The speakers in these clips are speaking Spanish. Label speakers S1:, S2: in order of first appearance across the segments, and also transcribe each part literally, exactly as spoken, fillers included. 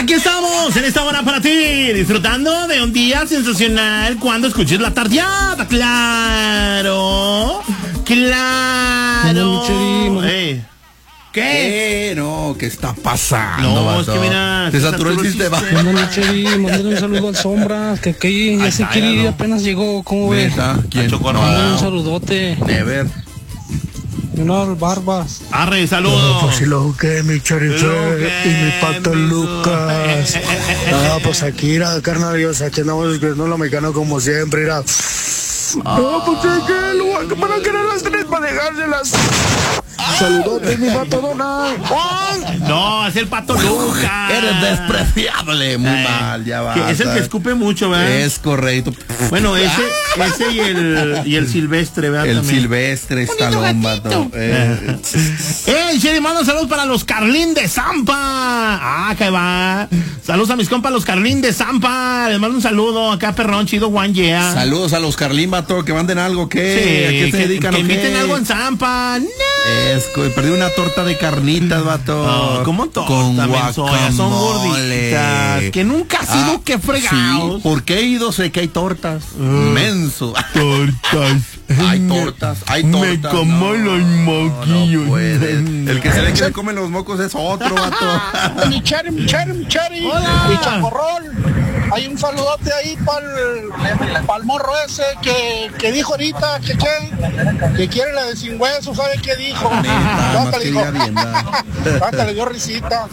S1: Aquí estamos en esta hora para ti, disfrutando de un día sensacional cuando escuches la tardeada. Claro, claro. Hey. ¿Qué?
S2: ¿Qué? No, ¿qué está pasando?
S1: No,
S2: vato?
S1: es que mira,
S2: te saturó el sistema.
S3: Mándale, Cheri, mándale un saludo al Sombra, que aquí ya se quiere ir, apenas llegó, ¿cómo ves?
S2: ¿Quién?
S3: Mándale un saludote.
S2: Never.
S3: Unas barbas.
S1: Arre, saludos.
S4: Pues si lo que mi Cherife y mi pato Lucas. Ah, pues aquí, mira, carnal, yo aquí andamos escribiendo lo mexicano como siempre, mira. No, pues es que lo voy a para querer las tres para dejárselas. Saludotes, mi pato Donald.
S1: No, es el pato Lucas.
S2: Eres despreciable, muy
S1: Ay,
S2: mal, ya va.
S1: que es el que escupe mucho, ¿verdad?
S2: Es correcto.
S1: Bueno, ese, ese y el y el silvestre, ¿verdad?
S2: El
S1: También.
S2: silvestre está lombato. Eh.
S1: ¡Ey, Cheri, manda saludos para los Carlín de Zampa! ¡Ah, que va! Saludos a mis compas, los Carlín de Zampa. Les mando un saludo acá, perrón, chido, one yeah.
S2: Saludos a los Carlín, vato, que manden algo, ¿qué?
S1: Sí,
S2: ¿A qué se
S1: que,
S2: dedican
S1: que
S2: o qué?
S1: inviten algo en Zampa. ¡No!
S2: Es, perdí una torta de carnitas, vato.
S1: No, ¿cómo torta,
S2: con
S1: menso? Ya son
S2: guacamole.
S1: gorditas. Que nunca ha sido
S2: Ah,
S1: que fregados.
S2: Sí, porque he ido, sé que hay tortas.
S1: Uh,
S2: Menso.
S1: Tortas.
S2: Hay tortas, hay tortas.
S1: Me como
S2: no,
S1: los moquillos.
S2: No puede. El que se ve que le come los mocos es otro, vato.
S5: Mi Cheri, mi Cheri, mi Cheri.
S1: Hola.
S5: Mi Chacorrol. Hay un saludote ahí para el morro ese que, que dijo ahorita que, que, que quiere la de sin hueso, ¿sabe qué dijo?
S2: Neta,
S5: Hasta le dijo.
S2: más que diga bien, ¿verdad?
S5: Hasta le dio risita.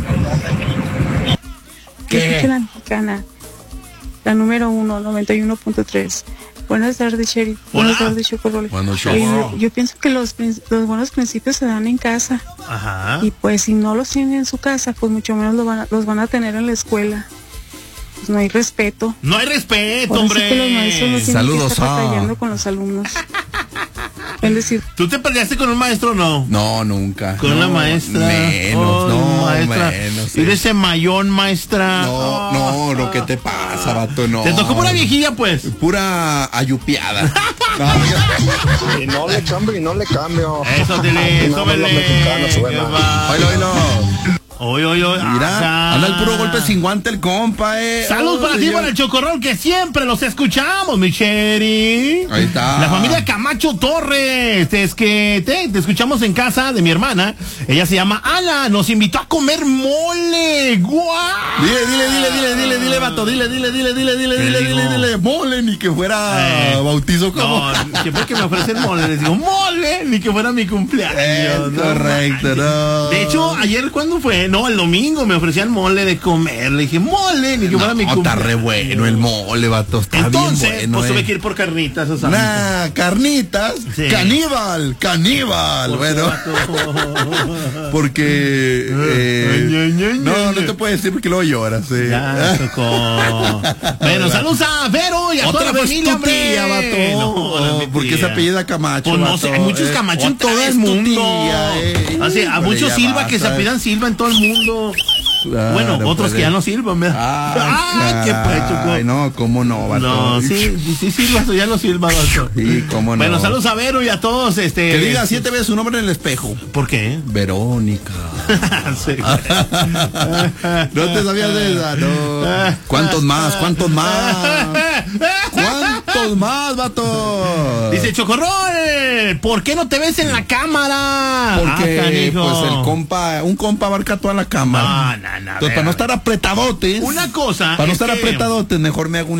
S6: Escucha la mexicana, la número uno, noventa y uno punto tres. Buenas tardes, Cheri. Buenas tardes, Chocorrol.
S2: Bueno,
S6: Oye, yo, yo pienso que los, los buenos principios se dan en casa.
S1: Ajá.
S6: Y pues si no los tienen en su casa, pues mucho menos lo van a, los van a tener en la escuela. Pues no hay respeto.
S1: No hay respeto,
S6: Ahora
S1: hombre.
S6: sí que los maestros no tienen
S2: Saludos
S6: que estar
S2: a-
S6: batallando con los alumnos. Es decir,
S1: ¿Tú te peleaste con un maestro o no?
S2: No, nunca.
S1: Con
S2: no,
S1: una maestra.
S2: Menos,
S1: Oh,
S2: no,
S1: maestra.
S2: menos.
S1: Y de ese mayón, maestra.
S2: No,
S1: Oh.
S2: no, lo que te pasa, vato, no.
S1: Te tocó pura viejilla, pues.
S2: Pura ayupiada.
S4: Y no le cambio, y no le cambio.
S1: Eso, dile,
S4: No, no,
S1: súbele.
S4: los mexicanos,
S1: Qué
S4: suena.
S1: va.
S2: Oilo, oilo.
S1: Oye, oye, oye.
S2: Mira,
S1: Ajá.
S2: anda el puro golpe sin guante el compa, eh.
S1: Saludos
S2: Oh,
S1: para ti,
S2: señor.
S1: para el Chocorrol, que siempre los escuchamos, mi Cheri.
S2: Ahí está.
S1: La familia Camacho Torres. Es que te, te escuchamos en casa de mi hermana. Ella se llama Ana. Nos invitó a comer mole. ¡Guau!
S2: Dile, dile, dile, dile, dile, dile, vato, dile, dile, dile, dile, dile,
S1: ¿Qué
S2: dile,
S1: digo?
S2: dile, dile, mole, ni que fuera
S1: Eh,
S2: bautizo como.
S1: No, siempre que me ofrecen mole, les digo, mole, ni que fuera mi cumpleaños.
S2: Es
S1: ¿no?
S2: correcto, no.
S1: De hecho, ayer, ¿cuándo fue? No, el domingo me ofrecían mole de comer. Le dije, mole, ni que fuera mi
S2: No, está
S1: cumpleaños.
S2: re bueno el mole, vato, está
S1: Entonces,
S2: bien bueno.
S1: pues
S2: eh.
S1: tuve que ir por carnitas, o sea.
S2: Nah, carnitas,
S1: Sí.
S2: caníbal, caníbal, bueno, porque eh,
S1: Ña, ña, ña,
S2: no, no
S1: ña.
S2: te puedes decir porque luego lloras. Eh.
S1: Ya, tocó. Bueno, saludos a Vero y a toda
S2: Otra
S1: la
S2: vez
S1: familia,
S2: tu
S1: hombre.
S2: tía, vato.
S1: No, no es mi
S2: porque
S1: tía.
S2: se apellida Camacho.
S1: Pues no
S2: vato.
S1: sé, hay muchos
S2: Eh,
S1: Camacho en
S2: otra
S1: todo
S2: vez
S1: el
S2: tu
S1: mundo.
S2: tía, eh.
S1: Así, a
S2: Híjole,
S1: muchos
S2: ya
S1: Silva que se
S2: basta.
S1: apidan Silva en todo el mundo.
S2: Claro,
S1: Bueno, otros
S2: puede.
S1: que ya no silban, ¿verdad?
S2: Ah,
S1: qué pecho.
S2: Ay, no, cómo no, vato.
S1: No, sí, sí silbas o ya no silbas, vato.
S2: Sí, cómo no.
S1: Bueno, saludos a Vero y a todos, este.
S2: Que diga siete veces su nombre en el espejo.
S1: ¿Por qué?
S2: Verónica.
S1: Sí.
S2: No te sabías de esa, no. ¿Cuántos más? ¿Cuántos más? ¿Cuántos más, vato?
S1: Dice Chocorrol, ¿por qué no te ves en la cámara?
S2: Porque
S1: Ah, canijo.
S2: pues el compa, un compa abarca toda la cámara.
S1: No, no, no.
S2: Entonces, para no estar apretadotes.
S1: Una cosa
S2: Para no
S1: es
S2: estar
S1: que-
S2: apretadotes, mejor me hago un